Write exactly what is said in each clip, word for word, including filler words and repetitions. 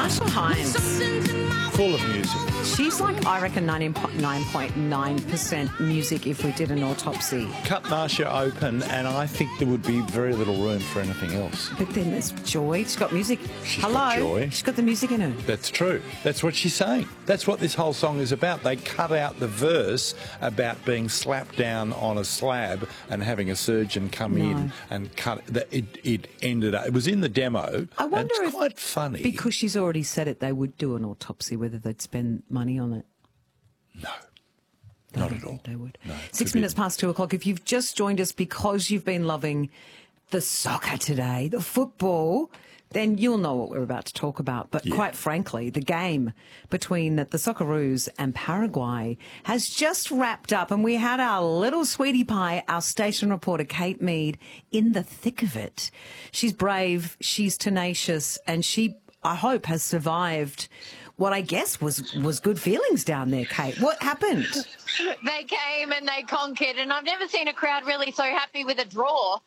Marsha Hines. Full of music. She's like, I reckon, ninety-nine point nine percent music if we did an autopsy. Cut Marsha open, and I think there would be very little room for anything else. But then there's Joy. She's got music. She's Hello. got joy. She's got the music in her. That's true. That's what she's saying. That's what this whole song is about. They cut out the verse about being slapped down on a slab and having a surgeon come No. in and cut it. It, it ended up... It was in the demo. I wonder and it's if, quite funny. because she's already said it, they would do an autopsy, whether they'd spend money on it. No. I Not don't at all. think they would. No, Six forbidden. minutes past two o'clock. If you've just joined us because you've been loving the soccer today, the football, then you'll know what we're about to talk about. But Yeah. quite frankly, the game between the Socceroos and Paraguay has just wrapped up, and we had our little sweetie pie, our station reporter, Kate Mead, in the thick of it. She's brave, she's tenacious, and she, I hope, has survived what I guess was, was good feelings down there, Kate. What happened? They came and they conquered, and I've never seen a crowd really so happy with a draw.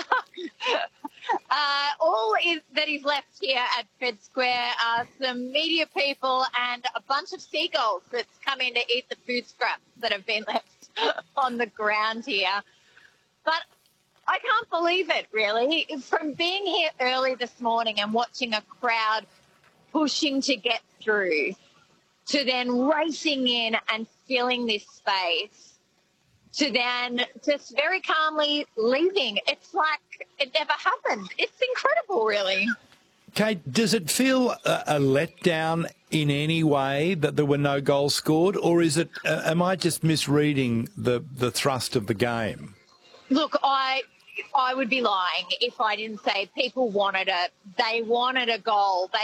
uh, all is, that is left here at Fed Square are some media people and a bunch of seagulls that's come in to eat the food scraps that have been left on the ground here. But I can't believe it, really. From being here early this morning and watching a crowd pushing to get through, to then racing in and filling this space, to then just very calmly leaving. It's like it never happened. It's incredible, really. Kate, does it feel a, a letdown in any way that there were no goals scored, or is it? Uh, am I just misreading the the thrust of the game? Look, I I would be lying if I didn't say people wanted a they wanted a goal. They